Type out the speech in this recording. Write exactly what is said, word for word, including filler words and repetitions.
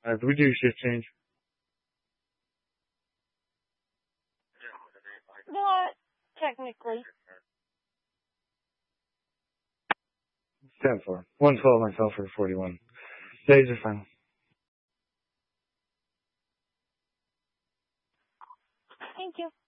Uh, we do shift change. Not technically. ten four. one twelve myself for forty-one. Days are fine. Thank you.